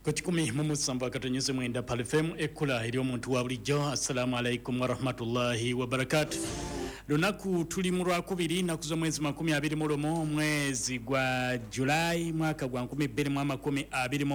Kuchikumi mumusamba katonyeze mwenda Pal FM ekula eri omuntu wa bulijjo. Assalamu alaikum wa rahmatullahi wa barakatuh. Lunaku tuli mu Lwakubiri naku z'omwezi 21 mwezi gwa Julai mwaka gwa 2020.